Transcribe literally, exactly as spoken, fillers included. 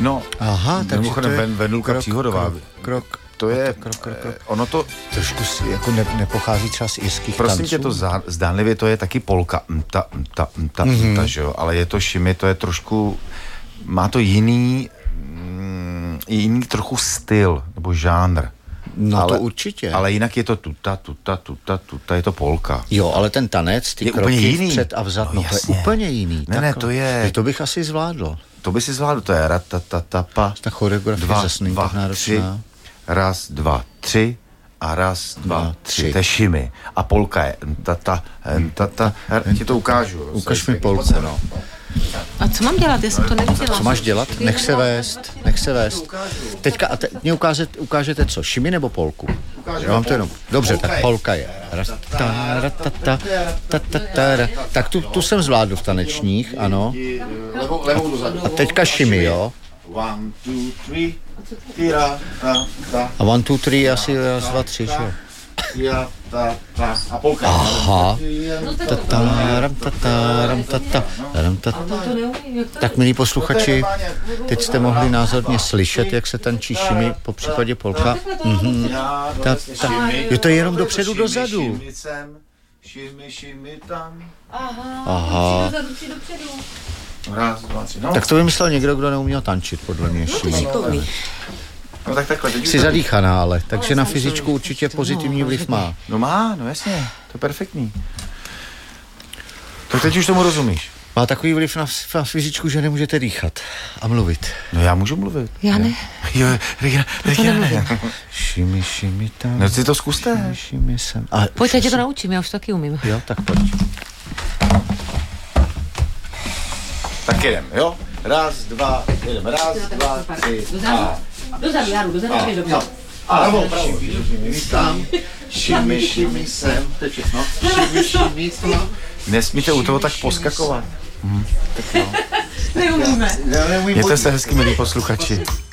No, aha, takže to je ven, Venulka krok, Příhodová. Krok, krok, to je, krok, krok, krok. ono to... Trošku si, jako ne, nepochází třeba z irských Prosím tanců. tě, to zá, zdánlivě to je taky polka, mta, mta, mta, mm-hmm. mta, že jo, ale je to šimi, to je trošku, má to jiný, mm, jiný trochu styl, nebo žánr. No ale, to určitě. Ale jinak je to tuta, tuta, tuta, tuta, je to polka. Jo, ale ten tanec, ty je kroky vpřed a vzad, no, no to je úplně jiný. Ne, takhle. ne, to je... To bych asi zvládl. To by si zvládl, to je ratatatapa. Ta choreografie dva, zase není dva, tak náročná. Raz, dva, tři a raz, dva, dva tři. To je šimi. A polka je tata, tata. Ti to ukážu. Ukaž mi polku, no. A co mám dělat? Já jsem to neviděla. Co máš dělat? Nech se vést, nech se vést. Teďka, a te, mě ukážete, ukážete co, šimi nebo polku? Já vám to jenom, dobře, tak polka je. Tak tu, tu jsem zvládl v tanečních, ano. A teďka šimi, jo? One, two, three. Tira, ta, ta. A one, two, three je asi raz, dva, tři, že jo? Tira, ta, ta. A polka. Aha. Tataram, tataram, tataram, tataram. Tak, milí posluchači, teď jste mohli názorně slyšet, jak se tančí šimi, po případě polka. Mhm. Ta, ta. Jo, to je jenom dopředu, dozadu. Šimi, šimi tam. Aha. Raz, dva, tři, no. Tak to vymyslel někdo, kdo neuměl tančit, podle mě. No, no tak takhle. Jsi zadýchaná, ale, takže na fyzičku určitě pozitivní vliv má. No má, no jasně, to je perfektní. Tak teď už tomu rozumíš. Má takový vliv na, na fyzičku, že nemůžete dýchat a mluvit. No já můžu mluvit. Já ne. Jo, já, já ne. Šimi, šimi tam. No si to zkuste. Šimi, šimi sem. A, pojď, já tě to naučím, já už taky umím. Jo, tak pojď. Tak jedem, jo? Raz, dva, jedem, raz, dva, tři, a... Dozadu, Jaru, dozadu, je dobře. A bravo, bravo. Šimi tam, šimi, šimi sem, to je všechno. Šimi, šimi tam. Nesmíte u toho tak poskakovat. Hmm. Tak no. Neumíme. Mějte se hezky, milí posluchači.